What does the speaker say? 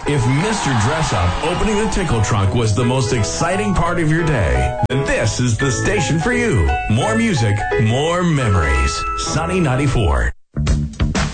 If Mr. Dress Up opening the tickle trunk was the most exciting part of your day, then this is the station for you. More music, more memories. Sunny 94.